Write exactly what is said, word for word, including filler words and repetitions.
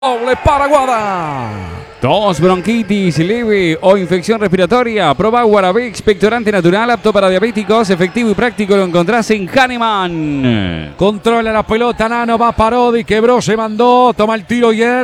Doble Paraguada. Tos, bronquitis leve o infección respiratoria. Proba Guarabé, expectorante natural, apto para diabéticos, efectivo y práctico. Lo encontrás en Hahnemann. Controla la pelota, Nano, va Parodi, quebró, se mandó, toma el tiro y